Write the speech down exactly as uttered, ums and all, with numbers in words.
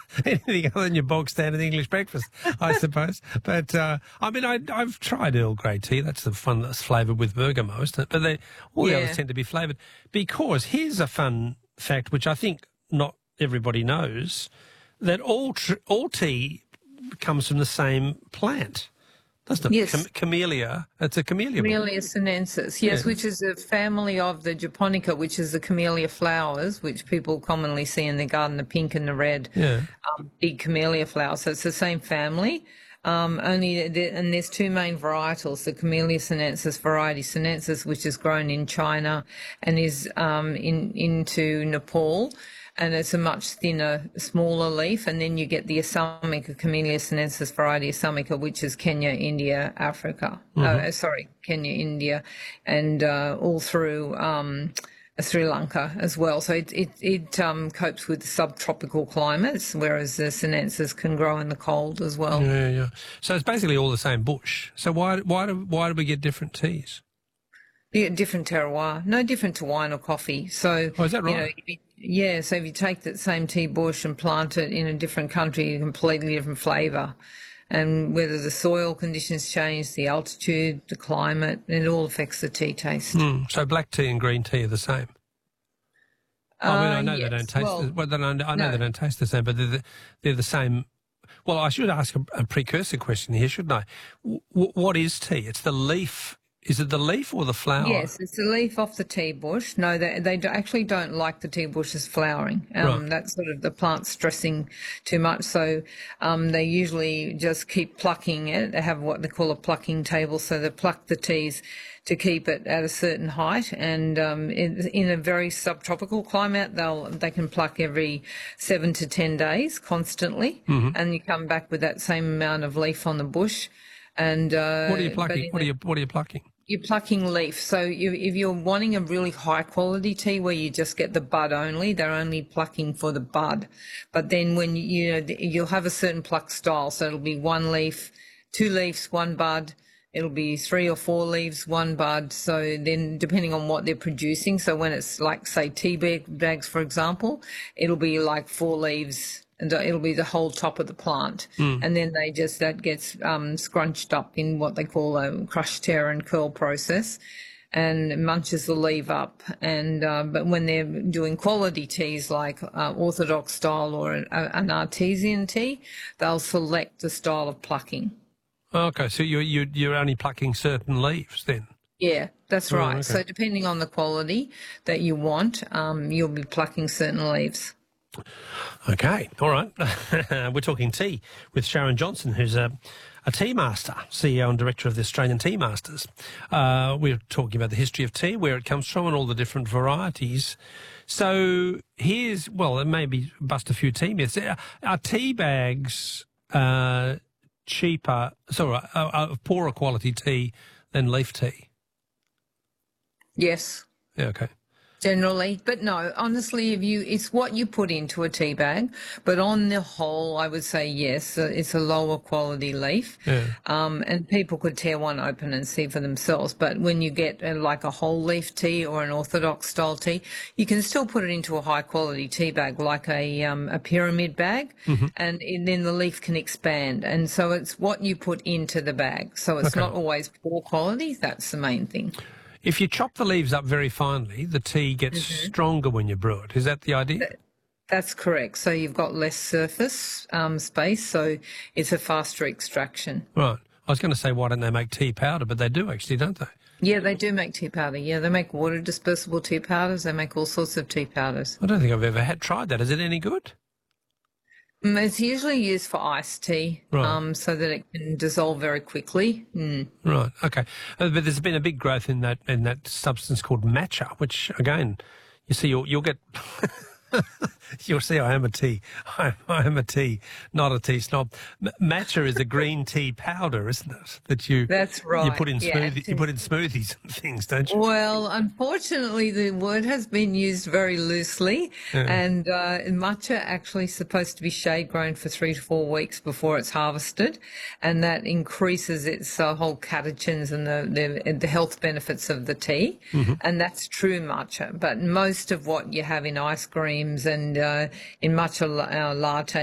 anything other than your bog standard English breakfast, I suppose. But, uh, I mean, I, I've tried Earl Grey tea. That's the one that's flavoured with bergamot, but they, all the Yeah. others tend to be flavoured. Because here's a fun fact, which I think not everybody knows, that all tr- all tea comes from the same plant. Doesn't it? Yes. Cam- camellia. It's a camellia. Camellia sinensis, yes, Yeah. which is a family of the japonica, which is the camellia flowers, which people commonly see in their garden, the pink and the red, Yeah. um, big camellia flowers. So it's the same family. Um, only the, and there's two main varietals: the Camellia sinensis variety sinensis, which is grown in China and is um, in into Nepal. And it's a much thinner, smaller leaf. And then you get the Assamica, Camellia sinensis variety Assamica, which is Kenya, India, Africa. Mm-hmm. Uh, sorry, Kenya, India, and uh, all through um, Sri Lanka as well. So it it, it um, copes with subtropical climates, whereas the sinensis can grow in the cold as well. Yeah, yeah. So it's basically all the same bush. So why why do why do we get different teas? Yeah, different terroir, no different to wine or coffee. So, oh, is that right? You know, if you, yeah, so if you take that same tea bush and plant it in a different country, a completely different flavour. And whether the soil conditions change, the altitude, the climate, it all affects the tea taste. Mm, so black tea and green tea are the same? Uh, I mean, I know yes. they don't taste. Well, the, well, they don't, I know no. they don't taste the same, but they're the, they're the same. Well, I should ask a, a precursor question here, shouldn't I? W- what is tea? It's the leaf. Is it the leaf or the flower? Yes, it's the leaf off the tea bush. No, they they do, actually don't like the tea bush's flowering. Um, Right. That's sort of the plant stressing too much. So um, they usually just keep plucking it. They have what they call a plucking table. So they pluck the teas to keep it at a certain height. And um, in, in a very subtropical climate, they'll they can pluck every seven to ten days constantly, Mm-hmm. and you come back with that same amount of leaf on the bush. And uh, What are you but plucking? in What are the- you What are you plucking? You're plucking leaf. So you, if you're wanting a really high quality tea where you just get the bud only, they're only plucking for the bud. But then when you, you know, you'll have a certain pluck style. So it'll be one leaf, two leaves, one bud. It'll be three or four leaves, one bud. So then depending on what they're producing. So when it's like, say, tea bag, bags, for example, it'll be like four leaves. And it'll be the whole top of the plant. Mm. And then they just, that gets um, scrunched up in what they call a crush, tear and curl process, and munches the leaf up. And uh, but when they're doing quality teas like uh, orthodox style or an, an artesian tea, they'll select the style of plucking. Okay, so you're, you're, you're only plucking certain leaves then? Yeah, that's Oh, right. okay. So depending on the quality that you want, um, you'll be plucking certain leaves. Okay, all right. We're talking tea with Sharon Johnson, who's a, a tea master, C E O and director of the Australian Tea Masters. Uh, we're talking about the history of tea, where it comes from and all the different varieties. So here's, well, maybe bust a few tea myths. Are, are tea bags uh, cheaper, sorry, uh, uh, poorer quality tea than leaf tea? Yes. Yeah, okay. Generally, but no, honestly, if you, it's what you put into a tea bag, but on the whole, I would say yes, uh, it's a lower quality leaf. Yeah. Um, and people could tear one open and see for themselves. But when you get uh, like a whole leaf tea or an orthodox style tea, you can still put it into a high quality tea bag, like a, um, a pyramid bag, mm-hmm. and, and then the leaf can expand. And so it's what you put into the bag. So it's Okay. not always poor quality. That's the main thing. If you chop the leaves up very finely, the tea gets Mm-hmm. stronger when you brew it. Is that the idea? That's correct. So you've got less surface um, space, so it's a faster extraction. Right. I was going to say, why don't they make tea powder? But they do actually, don't they? Yeah, they do make tea powder. Yeah, they make water dispersible tea powders. They make all sorts of tea powders. I don't think I've ever had tried that. Is it any good? Mm, It's usually used for iced tea, Right. um, so that it can dissolve very quickly. Mm. Right. Okay. Uh, but there's been a big growth in that in that substance called matcha, which again, you see, you'll you'll get. You'll see I am a tea. I, I am a tea, not a tea snob. M- matcha is a green tea powder, isn't it? That you That's right. You put in Yeah, smoothie, you put in smoothies and things, don't you? Well, unfortunately, the word has been used very loosely, Yeah. and uh, matcha actually is supposed to be shade grown for three to four weeks before it's harvested, and that increases its uh, whole catechins and the, the the health benefits of the tea, Mm-hmm. and that's true matcha. But most of what you have in ice creams and uh, in matcha la- uh, latte